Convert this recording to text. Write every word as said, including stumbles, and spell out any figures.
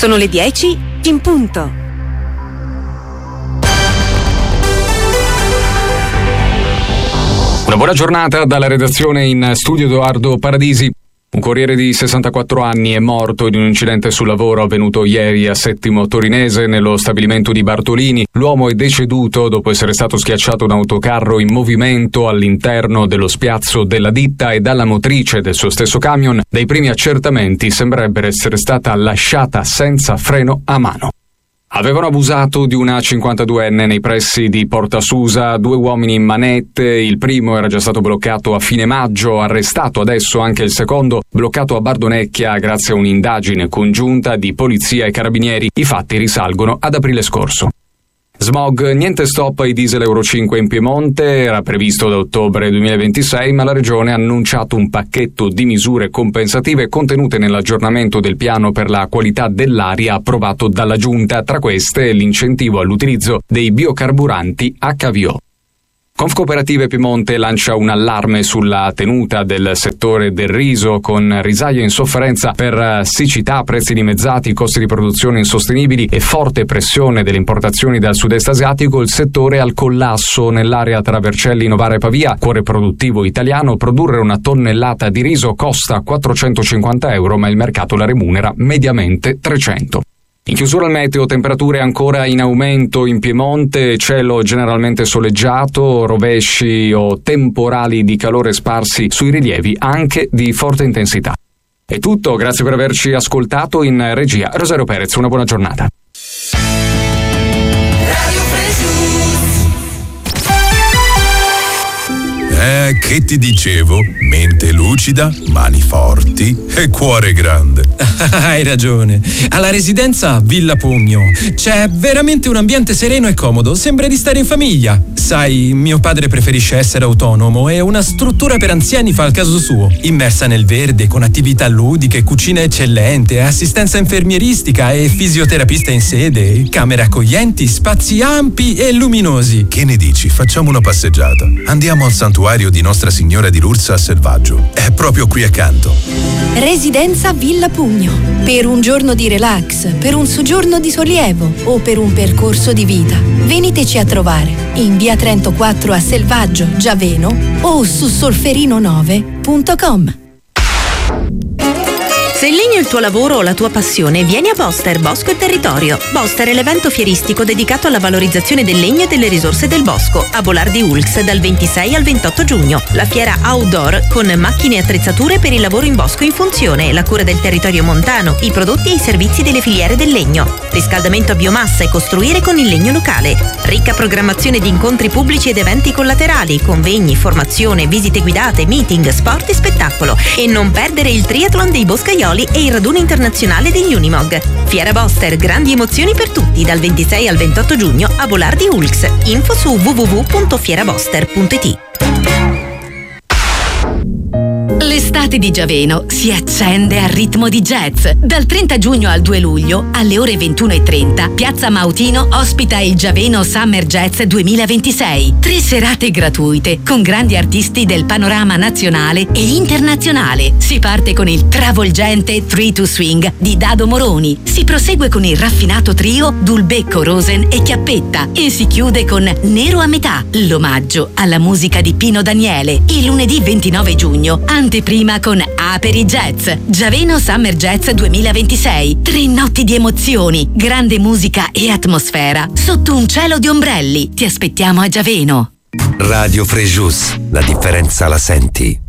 Sono le dieci in punto. Una buona giornata dalla redazione, in studio Edoardo Paradisi. Un corriere di sessantaquattro anni è morto in un incidente sul lavoro avvenuto ieri a Settimo Torinese, nello stabilimento di Bartolini. L'uomo è deceduto dopo essere stato schiacciato da un autocarro in movimento all'interno dello spiazzo della ditta e dalla motrice del suo stesso camion. Dai primi accertamenti sembrerebbe essere stata lasciata senza freno a mano. Avevano abusato di una cinquantaduenne nei pressi di Porta Susa, due uomini in manette. Il primo era già stato bloccato a fine maggio, arrestato adesso anche il secondo, bloccato a Bardonecchia grazie a un'indagine congiunta di polizia e carabinieri. I fatti risalgono ad aprile scorso. Smog, niente stop ai diesel Euro cinque in Piemonte, era previsto da ottobre duemilaventisei, ma la Regione ha annunciato un pacchetto di misure compensative contenute nell'aggiornamento del piano per la qualità dell'aria approvato dalla Giunta, tra queste l'incentivo all'utilizzo dei biocarburanti H V O. Confcooperative Piemonte lancia un allarme sulla tenuta del settore del riso, con risaie in sofferenza per siccità, prezzi dimezzati, costi di produzione insostenibili e forte pressione delle importazioni dal sud-est asiatico. Il settore è al collasso. Nell'area tra Vercelli, Novara e Pavia, cuore produttivo italiano, produrre una tonnellata di riso costa quattrocentocinquanta euro, ma il mercato la remunera mediamente trecento. In chiusura al meteo, temperature ancora in aumento in Piemonte, cielo generalmente soleggiato, rovesci o temporali di calore sparsi sui rilievi anche di forte intensità. È tutto, grazie per averci ascoltato. In regia Rosario Perez, una buona giornata. Eh, che ti dicevo? Mente lucida, mani forti e cuore grande. Hai ragione. Alla residenza Villa Pugno c'è veramente un ambiente sereno e comodo. Sembra di stare in famiglia. Sai, mio padre preferisce essere autonomo e una struttura per anziani fa il caso suo. Immersa nel verde, con attività ludiche, cucina eccellente, assistenza infermieristica e fisioterapista in sede, camere accoglienti, spazi ampi e luminosi. Che ne dici? Facciamo una passeggiata. Andiamo al santuario di Nostra Signora di Lourdes a Selvaggio. È proprio qui accanto. Residenza Villa Pugno. Per un giorno di relax, per un soggiorno di sollievo o per un percorso di vita. Veniteci a trovare in via Trento quattro a Selvaggio, Giaveno o su solferino nove punto com. Se il legno è il tuo lavoro o la tua passione, vieni a Boster, Bosco e Territorio. Boster è l'evento fieristico dedicato alla valorizzazione del legno e delle risorse del bosco, a Bolardi Ulx, dal ventisei al ventotto giugno. La fiera outdoor con macchine e attrezzature per il lavoro in bosco in funzione, la cura del territorio montano, i prodotti e i servizi delle filiere del legno, riscaldamento a biomassa e costruire con il legno locale. Ricca programmazione di incontri pubblici ed eventi collaterali, convegni, formazione, visite guidate, meeting, sport e spettacolo. E non perdere il triathlon dei boscaioli e il raduno internazionale degli Unimog. Fiera Boster, grandi emozioni per tutti, dal ventisei al ventotto giugno a Bolardi Ulx. Info su w w w punto fieraboster punto i t. L'estate di Giaveno si accende al ritmo di jazz. Dal trenta giugno al due luglio, alle ore ventuno e trenta, Piazza Mautino ospita il Giaveno Summer Jazz duemilaventisei. Tre serate gratuite con grandi artisti del panorama nazionale e internazionale. Si parte con il travolgente Three to Swing di Dado Moroni. Si prosegue con il raffinato trio Dulbecco, Rosen e Chiappetta e si chiude con Nero a metà, l'omaggio alla musica di Pino Daniele. Il lunedì ventinove giugno, anteprima con Aperi Jazz, Giaveno Summer Jazz duemilaventisei. Tre notti di emozioni, grande musica e atmosfera sotto un cielo di ombrelli. Ti aspettiamo a Giaveno. Radio Frejus, la differenza la senti.